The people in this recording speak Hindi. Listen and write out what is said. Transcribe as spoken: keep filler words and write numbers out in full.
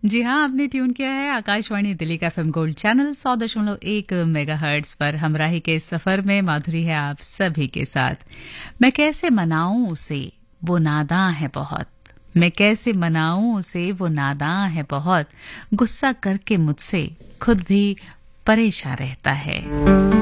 जी हाँ, आपने ट्यून किया है आकाशवाणी दिल्ली का एफएम गोल्ड चैनल सौ दशमलव एक मेगाहर्ट्ज पर। हमराही के सफर में माधुरी है आप सभी के साथ। मैं कैसे मनाऊं उसे, वो नादां है बहुत। मैं कैसे मनाऊं उसे, वो नादां है बहुत। गुस्सा करके मुझसे खुद भी परेशान रहता है।